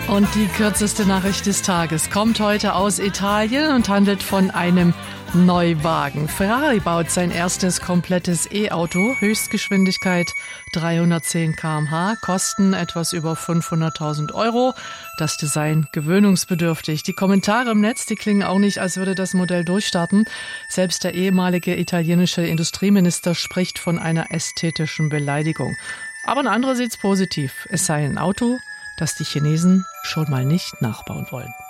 Und die kürzeste Nachricht des Tages kommt heute aus Italien und handelt von einem Neuwagen. Ferrari baut sein erstes komplettes E-Auto, Höchstgeschwindigkeit 310 km/h, Kosten etwas über 500.000 Euro. Das Design gewöhnungsbedürftig. Die Kommentare im Netz, die klingen auch nicht, als würde das Modell durchstarten. Selbst der ehemalige italienische Industrieminister spricht von einer ästhetischen Beleidigung. Aber ein anderer sieht's positiv. Es sei ein Auto, das die Chinesen schon mal nicht nachbauen wollen.